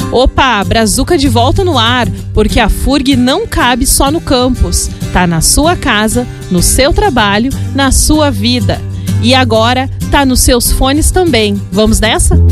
Opa, Brazuca de volta no ar, porque a FURG não cabe só no campus. Tá na sua casa, no seu trabalho, na sua vida. E agora tá nos seus fones também. Vamos nessa?